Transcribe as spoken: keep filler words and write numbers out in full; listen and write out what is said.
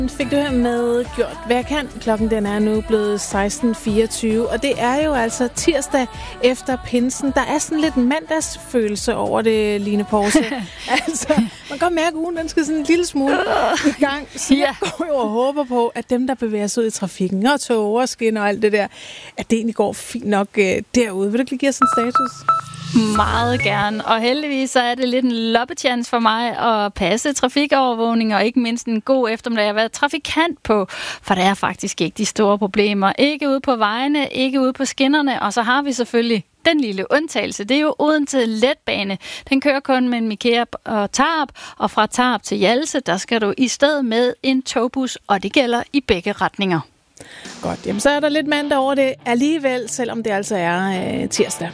Fik du her med gjort, hvad jeg kan. Klokken den er nu blevet seksten fireogtyve, og det er jo altså tirsdag efter pinsen. Der er sådan lidt mandagsfølelse over det, Line Porse. Altså, man kan godt mærke, at ugen den skal sådan en lille smule i gang. Så jeg går jo og håber på, at dem, der bevæger sig ud i trafikken, og tog og skinner og alt det der, at det egentlig går fint nok uh, derude. Vil du ikke lige give os en status? Meget gerne, og heldigvis så er det lidt en loppechance for mig at passe trafikovervågning, og ikke mindst en god eftermiddag at være trafikant på, for der er faktisk ikke de store problemer. Ikke ude på vejene, ikke ude på skinnerne, og så har vi selvfølgelig den lille undtagelse. Det er jo Odense Letbane. Den kører kun med en Mikea og Tarup, og fra Tarup til Hjallese, der skal du i stedet med en togbus, og det gælder i begge retninger. Godt, jamen så er der lidt mandag over det alligevel, selvom det altså er øh, tirsdag.